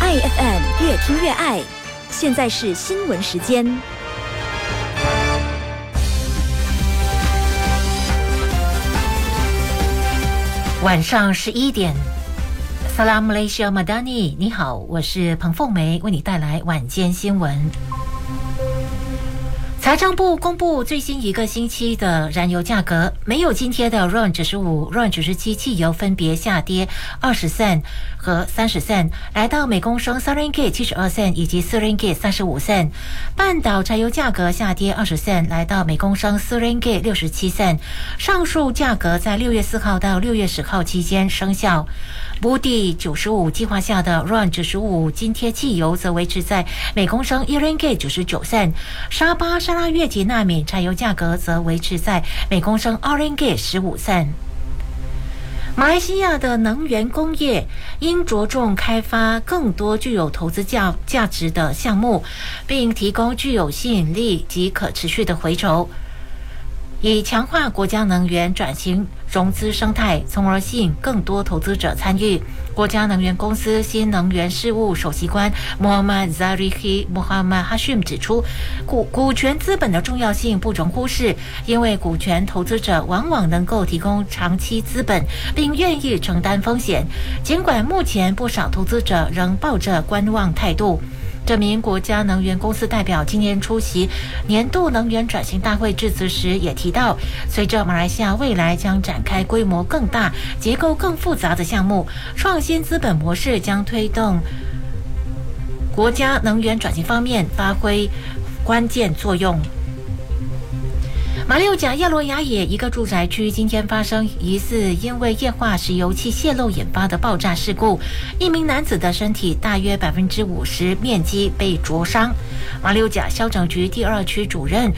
爱 FM 越听越爱，现在是新闻时间。 晚上11点。Salam Malaysia Madani， 你好，我是彭凤梅，为你带来晚间新闻。财政部公布最新一个星期的燃油价格，没有津贴的 RON 95、RON 97汽油分别下跌20 sen 和30 sen， 来到每公升3 ringgit 72 sen 以及4 ringgit 35 sen。半岛柴油价格下跌20 sen， 来到每公升4 ringgit 67 sen。上述价格在6月4号到6月10号期间生效。Budi 95计划下的 RON 95津贴汽油则维持在每公升1 ringgit 99 sen。沙巴沙拉越及纳米柴油价格则维持在每公升2 ringgit 15 sen。马来西亚的能源工业应着重开发更多具有投资价值的项目，并提供具有吸引力及可持续的回酬，以强化国家能源转型融资生态，从而吸引更多投资者参与。国家能源公司新能源事务首席官 Muhammad Zarihi Muhammad Hashim 指出，股权资本的重要性不容忽视，因为股权投资者往往能够提供长期资本，并愿意承担风险。尽管目前不少投资者仍抱着观望态度。这名国家能源公司代表今年出席年度能源转型大会致辞时也提到，随着马来西亚未来将展开规模更大、结构更复杂的项目，创新资本模式将推动国家能源转型方面发挥关键作用。马六甲亚罗雅野一个住宅区今天发生疑似因为液化石油气泄漏引发的爆炸事故，一名男子的身体大约50%面积被灼伤。马六甲消拯局第2区主任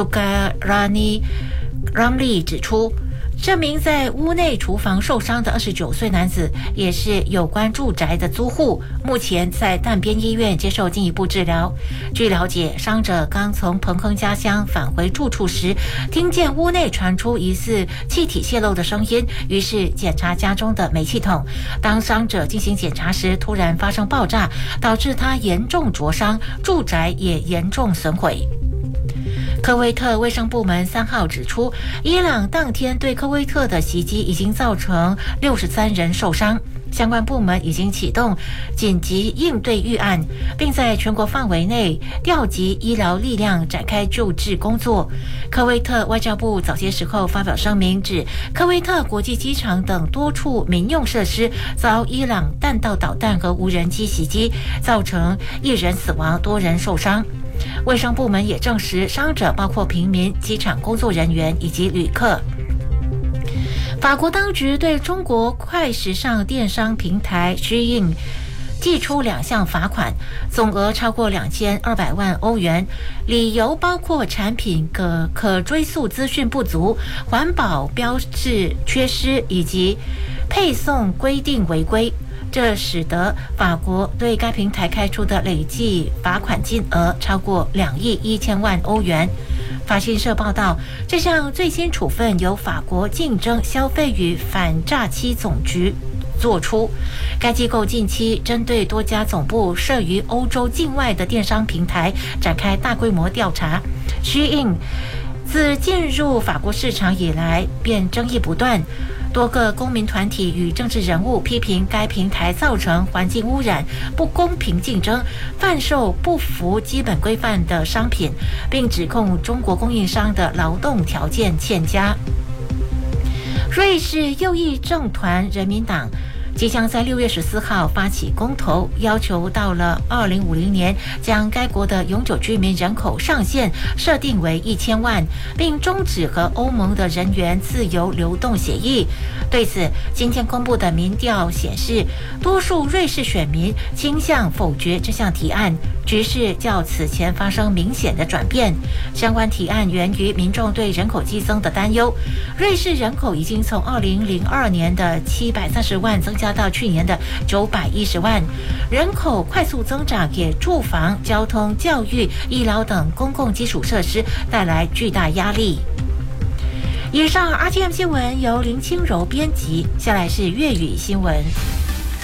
Zulkarni Ramli 指出，这名在屋内厨房受伤的29岁男子也是有关住宅的租户，目前在淡边医院接受进一步治疗。据了解，伤者刚从彭亨家乡返回住处时，听见屋内传出疑似气体泄漏的声音，于是检查家中的煤气筒。当伤者进行检查时，突然发生爆炸，导致他严重灼伤，住宅也严重损毁。科威特卫生部门3号指出，伊朗当天对科威特的袭击已经造成63人受伤，相关部门已经启动紧急应对预案，并在全国范围内调集医疗力量展开救治工作。科威特外交部早些时候发表声明，指科威特国际机场等多处民用设施遭伊朗弹道导弹和无人机袭击，造成1人死亡，多人受伤。卫生部门也证实，伤者包括平民、机场工作人员以及旅客。法国当局对中国快时尚电商平台 Shein 寄出2项罚款，总额超过2200万欧元，理由包括产品可追溯资讯不足、环保标志缺失以及配送规定违规。这使得法国对该平台开出的累计罚款金额超过2亿1000万欧元。法新社报道，这项最新处分由法国竞争、消费与反诈欺总局做出。该机构近期针对多家总部设于欧洲境外的电商平台展开大规模调查。Shein 自进入法国市场以来便争议不断，多个公民团体与政治人物批评该平台造成环境污染、不公平竞争、贩售不符基本规范的商品，并指控中国供应商的劳动条件欠佳。瑞士右翼政团人民党即将在6月14号发起公投，要求到了2050年将该国的永久居民人口上限设定为1000万，并终止和欧盟的人员自由流动协议。对此，今天公布的民调显示，多数瑞士选民倾向否决这项提案，局势较此前发生明显的转变。相关提案源于民众对人口激增的担忧。瑞士人口已经从2002年的730万增加到去年的910万，人口快速增长给住房、交通、教育、医疗等公共基础设施带来巨大压力。以上 RTM 新闻由林清柔编辑，下来是粤语新闻。